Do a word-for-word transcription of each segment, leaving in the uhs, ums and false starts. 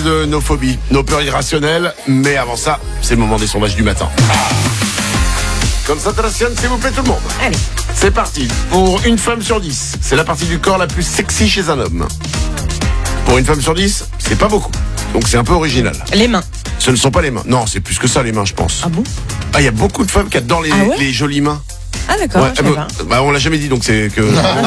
de nos phobies, nos peurs irrationnelles. Mais avant ça, c'est le moment des sondages du matin. Concentration, s'il vous plaît, tout le monde. Allez. C'est parti. Pour une femme sur dix, c'est la partie du corps la plus sexy chez un homme. Pour une femme sur dix, c'est pas beaucoup. Donc c'est un peu original. Les mains. Ce ne sont pas les mains. Non, c'est plus que ça, les mains, je pense. Ah bon? Ah, il y a beaucoup de femmes qui adorent les, Ah ouais les jolies mains. Ah d'accord, Ouais, je sais bah, pas. bah, on l'a jamais dit, donc c'est que...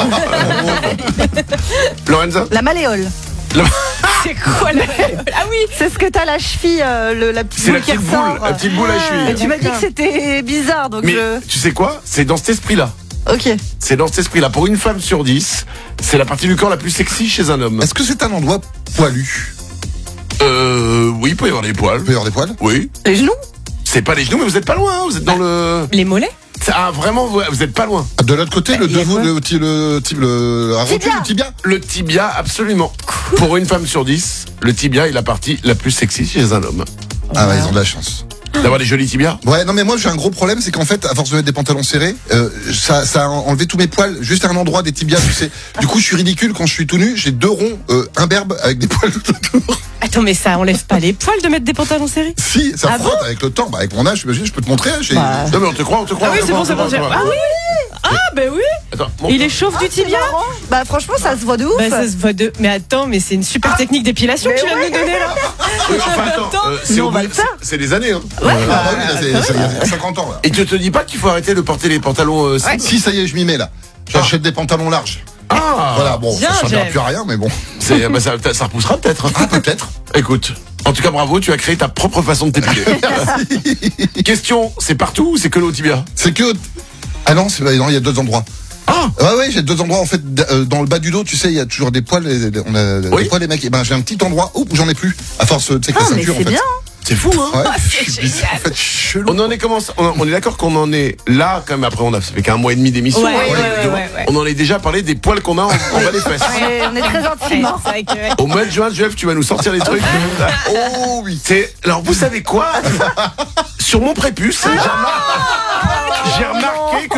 Lorenza? La malléole. C'est quoi la... Ah oui. C'est ce que t'as la cheville, euh, le, la petite C'est la boule qui petite boule, ressort. la petite boule à cheville. Mais tu m'as dit que c'était bizarre, donc Mais je... tu sais quoi? C'est dans cet esprit-là. Ok. C'est dans cet esprit-là. Pour une femme sur dix, c'est la partie du corps la plus sexy chez un homme. Est-ce que c'est un endroit poilu? Euh... Oui, il peut y avoir des poils. Il peut y avoir des poils? Oui. Les genoux? C'est pas les genoux, mais vous êtes pas loin. Vous êtes dans le... Les mollets? Ah, vraiment, vous, vous êtes pas loin. De l'autre côté, le il y a debout, quoi le petit, le, le, le, la rotule, Tibia. le tibia. Le tibia, absolument. Pour une femme sur dix, le tibia est la partie la plus sexy chez un homme. Ah ouais, ils ont de la chance. D'avoir des jolis tibias. Ouais, non mais moi j'ai un gros problème, c'est qu'en fait, à force de mettre des pantalons serrés, euh, ça, ça a enlevé tous mes poils, juste à un endroit des tibias, tu sais. Du coup, je suis ridicule quand je suis tout nu. J'ai deux ronds euh, imberbes avec des poils tout autour. Attends, mais ça enlève pas les poils de mettre des pantalons serrés? Si, ça Ah frotte avec le temps. Bah, avec mon âge, j'imagine, je peux te montrer. J'ai... Bah. Non mais on te croit, on te croit. Ah oui, on te c'est croit, bon, c'est on te bon. croit, j'ai- on te Ah croit. oui. Ah ben oui. Attends, montre. Il échauffe du tibia. Bah franchement, ça se voit de ouf. Bah ça se voit de... Mais attends, mais c'est une super technique d'épilation que tu viens de nous donner là. Oui, enfin, attends, Attends, euh, c'est nous, on au va bout- le faire. c'est- c'est des années. Hein. Ah bah oui, là, c'est, c'est- il y a cinquante ans là. Et tu te dis pas qu'il faut arrêter de porter les pantalons euh, Ouais. Si, ça y est, je m'y mets là. J'achète des pantalons larges. Ah, Voilà, bon, Bien, ça servira Jeff. plus à rien, mais bon. c'est, bah, ça, ça repoussera peut-être. Ah, peut-être. Écoute, en tout cas bravo, tu as créé ta propre façon de t'épiler. Question, c'est partout ou c'est que le haut tibia? C'est que. Ah non, c'est... non, il y a deux endroits. Ah, Ouais, ouais, j'ai deux endroits en fait. d- euh, Dans le bas du dos, tu sais, il y a toujours des poils. et- On a Oui. des poils, les mecs. Et ben, j'ai un petit endroit où j'en ai plus. À force, tu sais, que Ah, la mais ceinture en c'est fait. bien. c'est fou hein. Ouais, Ah, je c'est suis bizarre, génial. en fait, je suis chelou. On en est comment on, on est d'accord qu'on en est là quand même. Après on a ça fait qu'un mois et demi d'émission. Ouais, hein, ouais, de ouais, vidéo. ouais, ouais. On en est déjà parlé des poils qu'on a en, en bas des fesses. On est, on est très Ouais, intimement. c'est vrai que... Au mois de juin, Jeff, tu vas nous sortir les trucs. Oh oui. C'est alors vous savez quoi? Sur mon prépuce, j'ai remarqué, j'ai remarqué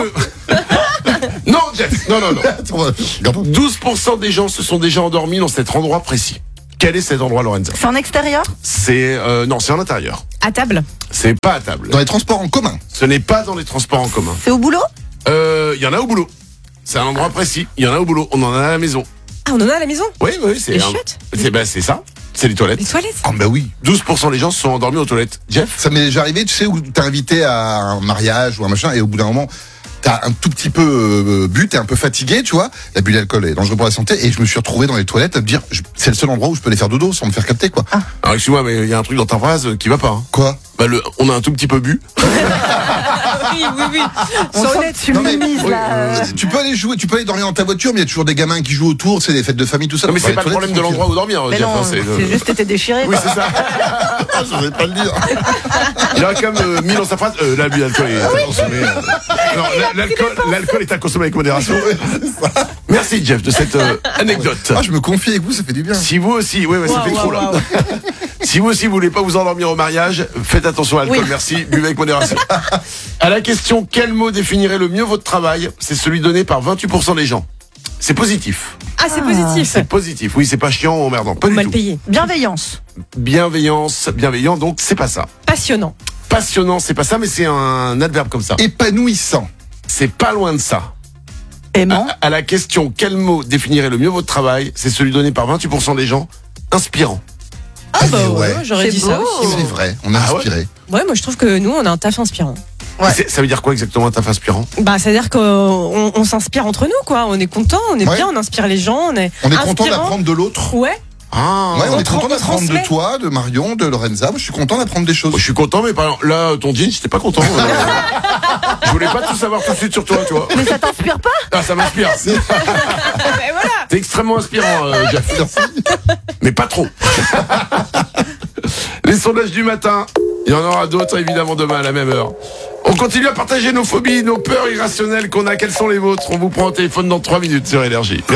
que non, Jeff, non, non, non. Attends, regarde. douze pour cent des gens se sont déjà endormis dans cet endroit précis. Quel est cet endroit, Lorenza? C'est en extérieur? C'est euh, non, c'est en intérieur. À table. C'est pas à table. Dans les transports en commun. Ce n'est pas dans les transports en commun. C'est au boulot? Euh, Il y en a au boulot. C'est un endroit précis. Il y en a au boulot. On en a à la maison. Ah, on en a à la maison? Oui, oui, c'est. Les un- chiottes? C'est bah, c'est ça. C'est les toilettes. Les toilettes? Ah bah oui. douze pour cent des gens se sont endormis aux toilettes. Jeff? Ça m'est déjà arrivé, tu sais, où t'es invité à un mariage ou un machin, et au bout d'un moment, t'as un tout petit peu euh, bu, t'es un peu fatigué, tu vois. L'abus d'alcool est dangereux pour la santé, et je me suis retrouvé dans les toilettes à me dire, je- c'est le seul endroit où je peux aller faire dodo sans me faire capter, quoi. Alors excuse-moi, mais il y a un truc dans ta phrase qui va pas. Hein. Quoi? Bah, le, on a un tout petit peu bu. Oui, oui, oui. On Sois sent honnête. que tu Non, mais- minimises oui, là. euh, tu peux aller jouer, tu peux aller dormir dans ta voiture, mais il y a toujours des gamins qui jouent autour, c'est des fêtes de famille, tout ça. Non, mais Dans c'est les pas le toilettes, problème de tranquille. l'endroit où dormir, Mais Jeff. non, hein, c'est le- c'est juste été déchiré. Oui, quoi. c'est ça. Ah, je vais pas le dire. Il a quand même euh, mis dans sa phrase euh, l'abus d'alcool est à consommer. euh. Non, la- l'alcool, l'alcool est à consommer avec modération. Merci, Jeff, de cette euh, anecdote. Ah, je me confie avec vous, ça fait du bien. Si vous aussi, oui, ouais, ça Waouh, fait trop waouh, là. Si vous aussi vous voulez pas vous endormir au mariage, faites attention à l'alcool, Oui. merci, buvez avec modération. À la question quel mot définirait le mieux votre travail, c'est celui donné par vingt-huit pour cent des gens. C'est positif. Ah, c'est positif. C'est positif. Oui, c'est pas chiant ou emmerdant. Pas Ou du mal tout. payé. Bienveillance. Bienveillance, bienveillant, donc c'est pas ça. Passionnant. Passionnant, c'est pas ça, mais c'est un adverbe comme ça. Épanouissant. C'est pas loin de ça. Aimant. À, à la question quel mot définirait le mieux votre travail, c'est celui donné par vingt-huit pour cent des gens. Inspirant. Ah, bah ouais. ouais, j'aurais C'est dit ça beau. aussi. C'est vrai, on a Ah ouais inspiré. Ouais, moi je trouve que nous on a un taf inspirant. Ouais. C'est- Ça veut dire quoi exactement un taf inspirant? Bah, c'est-à-dire qu'on on, on s'inspire entre nous, quoi. On est content, on est Ouais. bien, on inspire les gens, on est. On est content inspirant. d'apprendre de l'autre. Ouais. Ah, Ouais, on on est tra- content on d'apprendre de transmet. toi, de Marion, de Lorenza. Moi, je suis content d'apprendre des choses. Moi, je suis content, mais par exemple, là, ton jean, j'étais pas content. Euh, je voulais pas tout savoir tout de suite sur toi, tu vois. Mais ça t'inspire pas? Ah, ça m'inspire. Ben voilà. T'es extrêmement inspirant, euh, Jeff. Mais pas trop. Les sondages du matin. Il y en aura d'autres, évidemment, demain à la même heure. On continue à partager nos phobies, nos peurs irrationnelles qu'on a. Quelles sont les vôtres? On vous prend au téléphone dans trois minutes sur Énergie.